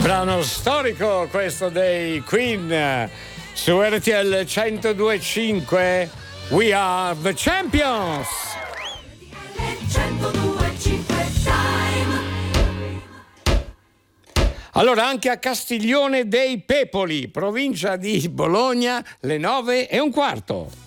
Brano storico questo dei Queen su RTL 102.5. We are the champions. Allora, anche a Castiglione dei Pepoli, provincia di Bologna, le 9:15.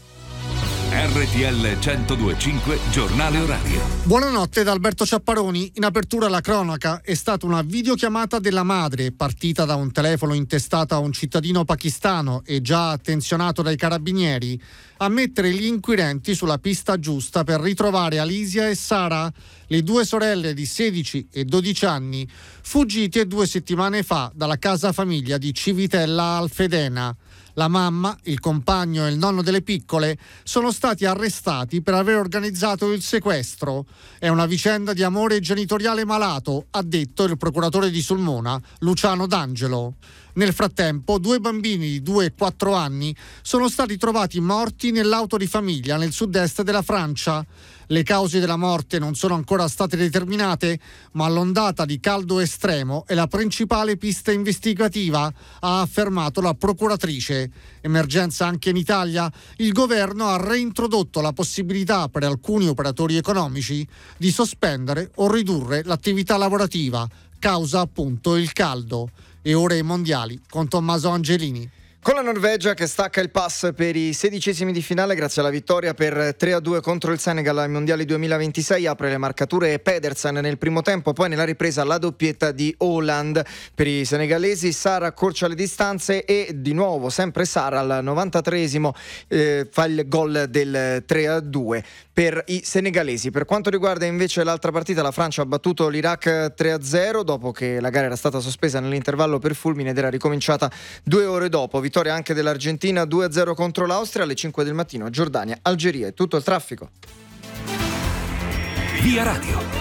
RTL 102.5 giornale orario. Buonanotte da Alberto Ciapparoni. In apertura la cronaca. È stata una videochiamata della madre partita da un telefono intestato a un cittadino pakistano e già attenzionato dai carabinieri a mettere gli inquirenti sulla pista giusta per ritrovare Alisia e Sara, le due sorelle di 16 e 12 anni, fuggite 2 settimane fa dalla casa famiglia di Civitella Alfedena. La mamma, il compagno e il nonno delle piccole sono stati arrestati per aver organizzato il sequestro. È una vicenda di amore genitoriale malato, ha detto il procuratore di Sulmona, Luciano D'Angelo. Nel frattempo, 2 bambini di 2 e 4 anni sono stati trovati morti nell'auto di famiglia nel sud-est della Francia. Le cause della morte non sono ancora state determinate, ma l'ondata di caldo estremo è la principale pista investigativa, ha affermato la procuratrice. Emergenza anche in Italia. Il governo ha reintrodotto la possibilità per alcuni operatori economici di sospendere o ridurre l'attività lavorativa, causa appunto il caldo. E ora i mondiali con Tommaso Angelini. Con la Norvegia che stacca il pass per i 16esimi di finale grazie alla vittoria per 3-2 contro il Senegal ai mondiali 2026, apre le marcature Pedersen nel primo tempo, poi nella ripresa la doppietta di Haaland. Per i senegalesi Sara accorcia le distanze e di nuovo sempre Sara al 93esimo fa il gol del 3-2 per i senegalesi. Per quanto riguarda invece l'altra partita, la Francia ha battuto l'Iraq 3-0 dopo che la gara era stata sospesa nell'intervallo per fulmine ed era ricominciata 2 ore dopo. Vittoria anche dell'Argentina 2-0 contro l'Austria alle 5 del mattino. Giordania, Algeria e tutto il traffico. Via Radio.